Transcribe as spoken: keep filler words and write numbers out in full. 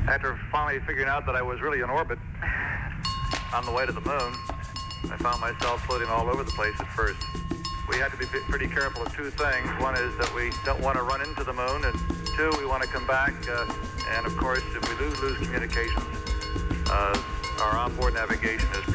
After finally figuring out that I was really in orbit on the way to the moon, I found myself floating all over the place at first. We had to be pretty careful of two things. One is that we don't want to run into the moon, and two, we want to come back. Uh, and of course, if we do lose communications, uh, our onboard navigation is